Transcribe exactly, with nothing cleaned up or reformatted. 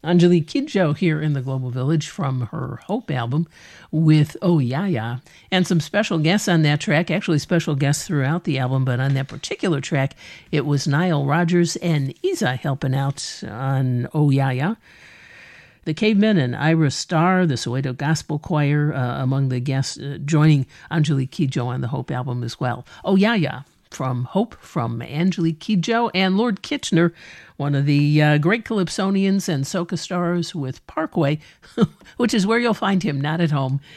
Angelique Kidjo here in the Global Village from her Hope album with Oh Ya Ya, and some special guests on that track, actually special guests throughout the album, but on that particular track, it was Nile Rodgers and Isa helping out on Oh Ya Ya. The Cavemen and Ira Starr, the Soweto Gospel Choir, uh, among the guests uh, joining Angelique Kidjo on the Hope album as well. Oh Ya Ya from Hope from Angelique Kidjo, and Lord Kitchener, one of the uh, great Calypsonians and soca stars with Parkway, which is where you'll find him, not at home.